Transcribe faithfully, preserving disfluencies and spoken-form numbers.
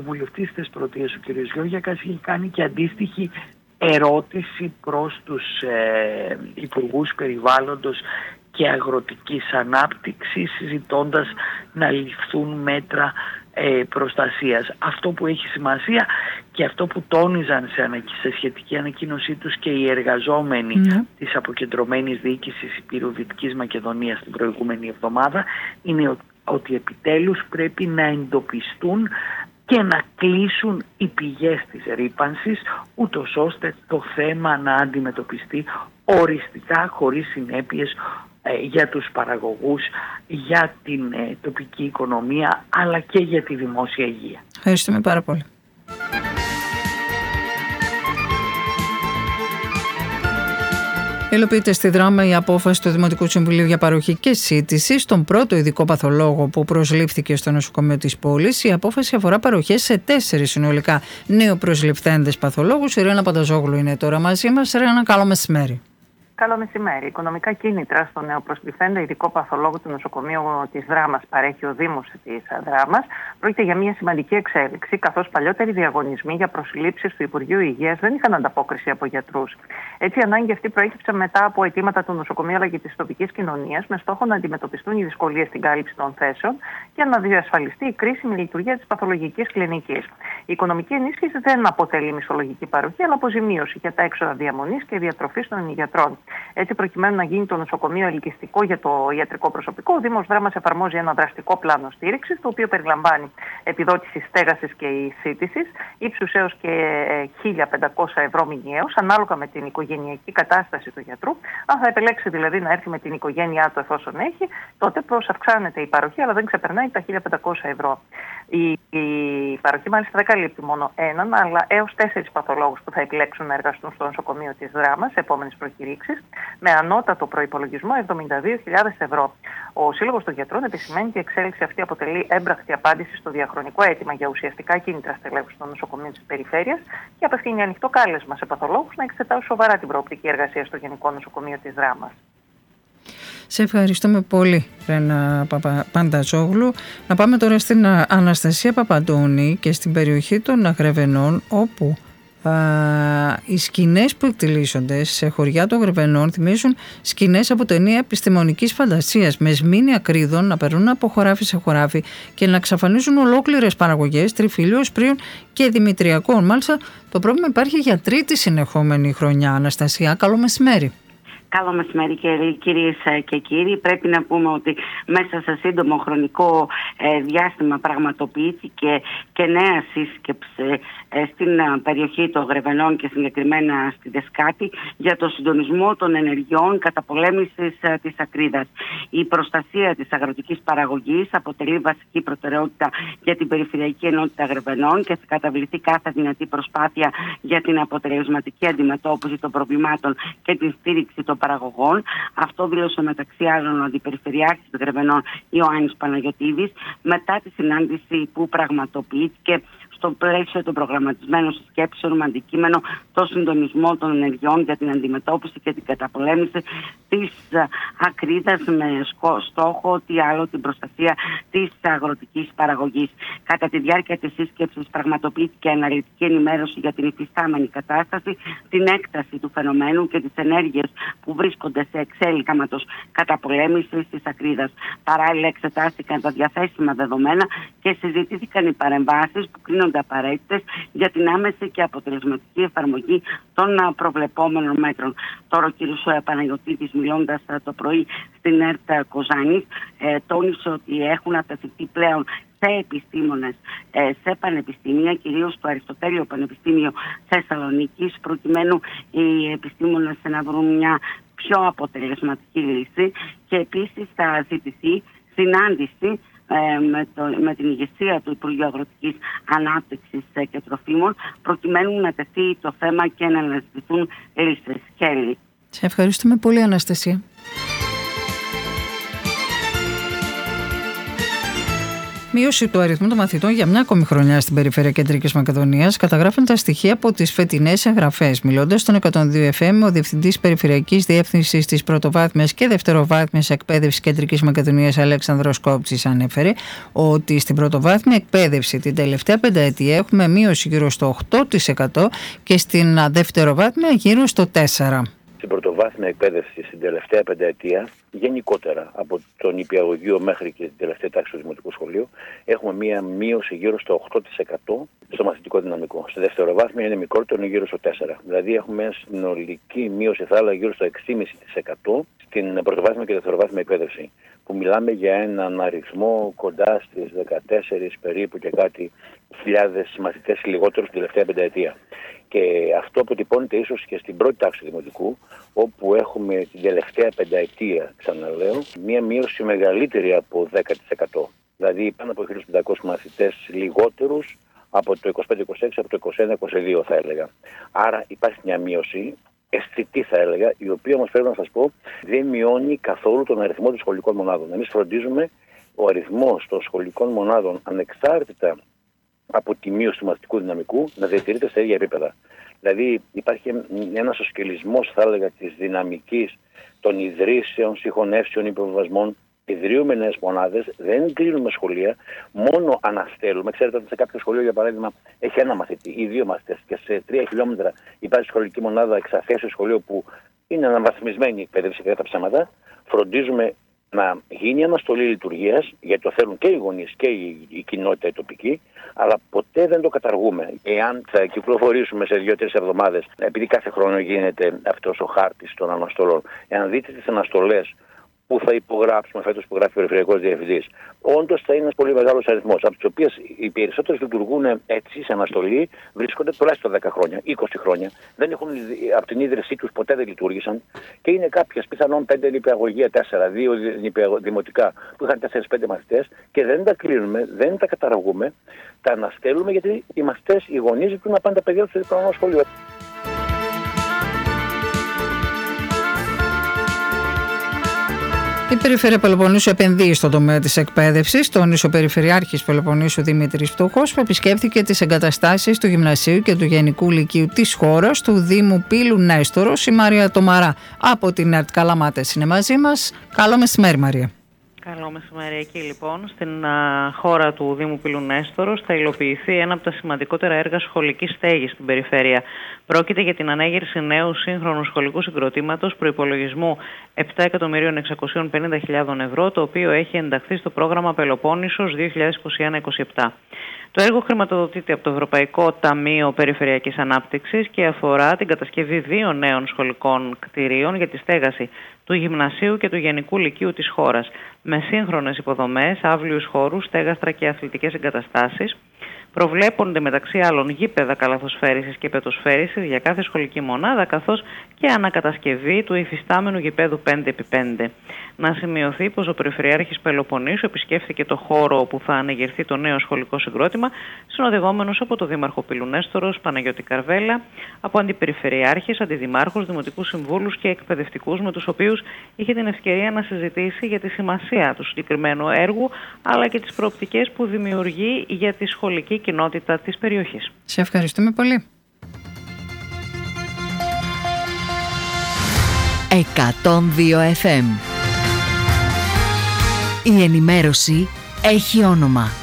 Ο βουλευτής της Πρωτείας, ο κ. Γιώργιακας, έχει κάνει και αντίστοιχη ερώτηση προς τους ε, υπουργούς περιβάλλοντος και αγροτικής ανάπτυξης, ζητώντας να ληφθούν μέτρα ε, προστασίας. Αυτό που έχει σημασία και αυτό που τόνιζαν σε, ανα, σε σχετική ανακοίνωσή τους και οι εργαζόμενοι mm. της αποκεντρωμένης διοίκησης Υπήρου Δυτικής Μακεδονίας την προηγούμενη εβδομάδα είναι ότι, ότι επιτέλους πρέπει να εντοπιστούν και να κλείσουν οι πηγές της ρύπανσης, ούτως ώστε το θέμα να αντιμετωπιστεί οριστικά, χωρίς συνέπειες ε, για τους παραγωγούς, για την ε, τοπική οικονομία, αλλά και για τη δημόσια υγεία. Ευχαριστούμε πάρα πολύ. Υλοποιείται στη Δράμα η απόφαση του Δημοτικού Συμβουλίου για παροχή και σύντηση στον πρώτο ειδικό παθολόγο που προσλήφθηκε στο νοσοκομείο της πόλης. Η απόφαση αφορά παροχές σε τέσσερις συνολικά νεοπροσληφθέντες παθολόγους. Η Ρένα Πανταζόγλου είναι τώρα μαζί μας. Ρένα, καλό μεσημέρι. Καλό μεσημέρι. Οικονομικά κίνητρα στο νεοπροσληφθέντα ειδικό παθολόγο του νοσοκομείου της Δράμας παρέχει ο Δήμος της Δράμας. Πρόκειται για μια σημαντική εξέλιξη, καθώς παλιότεροι διαγωνισμοί για προσλήψεις του Υπουργείου Υγείας δεν είχαν ανταπόκριση από γιατρούς. Έτσι, η ανάγκη αυτή προέκυψε μετά από αιτήματα του νοσοκομείου αλλά και της τοπικής κοινωνίας, με στόχο να αντιμετωπιστούν οι δυσκολίες στην κάλυψη των θέσεων και να διασφαλιστεί η κρίσιμη λειτουργία της παθολογικής κλινικής. Η οικονομική ενίσχυση δεν αποτελεί μισθολογική παροχή, αλλά αποζημίωση για τα έξοδα διαμονής και διατροφής των γιατρών. Έτσι, προκειμένου να γίνει το νοσοκομείο ελκυστικό για το ιατρικό προσωπικό, ο Δήμος Δράμας εφαρμόζει ένα δραστικό πλάνο στήριξης, το οποίο περιλαμβάνει επιδότηση στέγασης και εισήτησης, ύψους έως και χίλια πεντακόσια ευρώ μηνιαίως, ανάλογα με την οικογενειακή κατάσταση του γιατρού. Αν θα επιλέξει δηλαδή να έρθει με την οικογένειά του, εφόσον έχει, τότε προσαυξάνεται η παροχή, αλλά δεν ξεπερνάει τα χίλια πεντακόσια ευρώ. Η, η παροχή μάλιστα δεν καλύπτει μόνο έναν, αλλά έως τέσσερις παθολόγους που θα επιλέξουν να εργαστούν στο νοσοκομείο της Δράμας σε επόμενες προκηρύξεις, με ανώτατο προϋπολογισμό εβδομήντα δύο χιλιάδες ευρώ. Ο Σύλλογος των Γιατρών επισημαίνει ότι η εξέλιξη αυτή αποτελεί έμπρακτη απάντηση στο διαχρονικό αίτημα για ουσιαστικά κίνητρα στελέχους των νοσοκομείων της περιφέρειας και απευθύνει ανοιχτό κάλεσμα σε παθολόγους να εξετάσουν σοβαρά την προοπτική εργασία στο Γενικό Νοσοκομείο της Δράμας. Σε ευχαριστούμε πολύ, Ρένα Πανταζόγλου. Να πάμε τώρα στην Αναστασία Παπαντώνη και στην περιοχή των Αγρεβενών, όπου α, οι σκηνές που εκτελήσονται σε χωριά των Αγρεβενών θυμίζουν σκηνές από ταινία επιστημονικής φαντασίας, με σμήνη ακρίδων να περνούν από χωράφι σε χωράφι και να εξαφανίζουν ολόκληρες παραγωγές τριφυλίων, σπρίων και δημητριακών. Μάλιστα, το πρόβλημα υπάρχει για τρίτη συνεχόμενη χρονιά. Αναστασία, καλό μεσημέρι. Καλό μεσημέρι κυρίες και κύριοι. Πρέπει να πούμε ότι μέσα σε σύντομο χρονικό διάστημα πραγματοποιήθηκε και νέα σύσκεψη στην περιοχή των Γρεβενών και συγκεκριμένα στη Δεσκάτη για το συντονισμό των ενεργειών καταπολέμησης της ακρίδας. Η προστασία της αγροτικής παραγωγής αποτελεί βασική προτεραιότητα για την Περιφερειακή Ενότητα Γρεβενών και θα καταβληθεί κάθε δυνατή προσπάθεια για την αποτελεσματική αντιμετώπιση των προβλημάτων και την στήριξη των παραγωγών. Αυτό δήλωσε μεταξύ άλλων ο Αντιπεριφερειάρχης των Γρεβενών Ιωάννης Παναγιωτίδης μετά τη συνάντηση που πραγματοποιήθηκε στο πλαίσιο των προγραμματισμένων συσκέψεων με αντικείμενο το συντονισμό των ενεργειών για την αντιμετώπιση και την καταπολέμηση της ακρίδας με στόχο τι άλλο την προστασία της αγροτικής παραγωγής. Κατά τη διάρκεια της σύσκεψης πραγματοποιήθηκε αναλυτική ενημέρωση για την υφιστάμενη κατάσταση, την έκταση του φαινομένου και τις ενέργειες που βρίσκονται σε εξέλιξη κάματος καταπολέμησης της ακρίδας. Παράλληλα εξετάστηκαν τα διαθέσιμα δεδομένα και συζητήθηκαν οι παρεμβάσεις που κρίνονται απαραίτητες για την άμεση και αποτελεσματική εφαρμογή των προβλεπόμενων μέτρων. Τώρα ο κ. Παναγιωτίδης, μιλώντας το πρωί στην ΕΡΤ Κοζάνης, τόνισε ότι έχουν απευθυνθεί πλέον σε επιστήμονες, σε πανεπιστήμια, κυρίως το Αριστοτέλειο Πανεπιστήμιο Θεσσαλονίκης, προκειμένου οι επιστήμονες να βρουν μια πιο αποτελεσματική λύση, και επίσης θα ζητηθεί συνάντηση Με, το, με την ηγεσία του Υπουργείου Αγροτικής Ανάπτυξης και Τροφίμων, προκειμένου να τεθεί το θέμα και να αναζητηθούν λύσεις. Χέλη. Σε ευχαριστούμε πολύ, Αναστασία. Μείωση του αριθμού των μαθητών για μια ακόμη χρονιά στην περιφέρεια Κεντρικής Μακεδονίας καταγράφουν τα στοιχεία από τις φετινές εγγραφές. Μιλώντας στον εκατόν δύο εφ εμ, ο Διευθυντής Περιφερειακής Διεύθυνσης της Πρωτοβάθμιας και Δευτεροβάθμιας Εκπαίδευσης Κεντρικής Μακεδονίας, Αλέξανδρος Κόπτσης, ανέφερε ότι στην πρωτοβάθμια εκπαίδευση την τελευταία πενταετία έχουμε μείωση γύρω στο οκτώ τοις εκατό και στην δευτεροβάθμια γύρω στο τέσσερα τοις εκατό. Στην πρωτοβάθμια εκπαίδευση στην τελευταία πενταετία, γενικότερα από τον νηπιαγωγείο μέχρι και την τελευταία τάξη του δημοτικού σχολείου, έχουμε μία μείωση γύρω στο οκτώ τοις εκατό στο μαθητικό δυναμικό. Στη δευτεροβάθμια είναι μικρότερο, είναι γύρω στο τέσσερα τοις εκατό. Δηλαδή έχουμε μια συνολική μείωση, θα έλεγα, γύρω στο έξι κόμμα πέντε τοις εκατό στην πρωτοβάθμια και δευτεροβάθμια εκπαίδευση. Που μιλάμε για έναν αριθμό κοντά στις δεκατέσσερις περίπου και κάτι χιλιάδες μαθητές λιγότερους την τελευταία πενταετία. Και αυτό αποτυπώνεται ίσως και στην πρώτη τάξη του δημοτικού, όπου έχουμε την τελευταία πενταετία, ξαναλέω, μία μείωση μεγαλύτερη από δέκα τοις εκατό. Δηλαδή πάνω από χίλιους πεντακόσιους μαθητές λιγότερους από το είκοσι πέντε είκοσι έξι, από το είκοσι ένα είκοσι δύο θα έλεγα. Άρα υπάρχει μια μείωση, αισθητή θα έλεγα, η οποία όμως πρέπει να σας πω δεν μειώνει καθόλου τον αριθμό των σχολικών μονάδων. Εμείς φροντίζουμε ο αριθμός των σχολικών μονάδων ανεξάρτητα από τη μείωση του μαθητικού δυναμικού να διατηρείται στα ίδια επίπεδα. Δηλαδή υπάρχει ένας οσκελισμός, θα έλεγα, της δυναμικής των ιδρύσεων, συγχωνεύσεων, υποβιβασμών. Ιδρύουμε νέες μονάδες, δεν κλείνουμε σχολεία, μόνο αναστέλουμε. Ξέρετε ότι σε κάποιο σχολείο, για παράδειγμα, έχει ένα μαθητή ή δύο μαθητές και σε τρία χιλιόμετρα υπάρχει σχολική μονάδα εξαθέσεως σχολείο που είναι αναβαθμισμένη η εκπαίδευση κατά τα ψέματα. Φροντίζουμε να γίνει αναστολή λειτουργίας, γιατί το θέλουν και οι γονείς και η, η κοινότητα η τοπική, αλλά ποτέ δεν το καταργούμε. Εάν θα κυκλοφορήσουμε σε δύο-τρεις εβδομάδες, επειδή κάθε χρόνο γίνεται αυτός ο χάρτης των αναστολών, εάν δείτε τις αναστολές που θα υπογράψουμε φέτος που γράφει ο Περιφερειακός Διευθυντής, όντως θα είναι ένας πολύ μεγάλος αριθμός, από τις οποίες οι περισσότερες λειτουργούν έτσι σε αναστολή, βρίσκονται τουλάχιστον δέκα χρόνια, είκοσι χρόνια, δεν έχουν από την ίδρυσή τους ποτέ δεν λειτουργήσαν και είναι κάποιες πιθανόν πέντε νηπιαγωγεία, τέσσερα, δύο δημοτικά που είχαν τέσσερις πέντε μαθητές και δεν τα κλείνουμε, δεν τα καταργούμε, τα αναστέλουμε γιατί οι μαθητές, οι γονείς ζητούν να πάνε τα παιδιά τους στο διπλανό σχολείο. Η Περιφέρεια Πελοποννήσου επενδύει στον τομέα της εκπαίδευσης. Τόνισε ο Περιφερειάρχης Πελοποννήσου Δημήτρης Φτωχός, που επισκέφθηκε τις εγκαταστάσεις του Γυμνασίου και του Γενικού Λυκείου της χώρας, του Δήμου Πύλου Νέστορος. Η Μαρία Τομαρά από την ΕΡΤ Καλαμάτες είναι μαζί μας. Καλό μεσημέρι, Μαρία. Καλό μεσημέρι. Εκεί λοιπόν στην α, χώρα του Δήμου Πύλου Νέστορος θα υλοποιηθεί ένα από τα σημαντικότερα έργα σχολικής στέγης στην περιφέρεια. Πρόκειται για την ανέγερση νέου σύγχρονου σχολικού συγκροτήματος προϋπολογισμού επτά εκατομμυρίων εξακόσιες πενήντα χιλιάδες ευρώ, το οποίο έχει ενταχθεί στο πρόγραμμα Πελοπόννησος δύο χιλιάδες είκοσι ένα είκοσι επτά. Το έργο χρηματοδοτείται από το Ευρωπαϊκό Ταμείο Περιφερειακής Ανάπτυξης και αφορά την κατασκευή δύο νέων σχολικών κτηρίων για τη στέγαση του Γυμνασίου και του Γενικού Λυκείου της χώρας, με σύγχρονες υποδομές, αύλιους χώρους, στέγαστρα και αθλητικές εγκαταστάσεις. Προβλέπονται μεταξύ άλλων γήπεδα καλαθοσφαίρισης και πετοσφαίρισης για κάθε σχολική μονάδα, καθώς και ανακατασκευή του υφιστάμενου γηπέδου πέντε επί πέντε. Να σημειωθεί πως ο Περιφερειάρχης Πελοποννήσου επισκέφθηκε το χώρο όπου θα ανεγερθεί το νέο σχολικό συγκρότημα, συνοδευόμενος από τον Δήμαρχο Πύλου Νέστορος Παναγιώτη Καρβέλα, από αντιπεριφερειάρχες, αντιδημάρχους, δημοτικούς συμβούλους και εκπαιδευτικούς, με τους οποίους είχε την ευκαιρία να συζητήσει για τη σημασία του συγκεκριμένου έργου, αλλά και τις προοπτικές που δημιουργεί για τη σχολική κοινότητα της περιοχής. Σε ευχαριστούμε πολύ. εκατόν δύο εφ εμ. Η ενημέρωση έχει όνομα.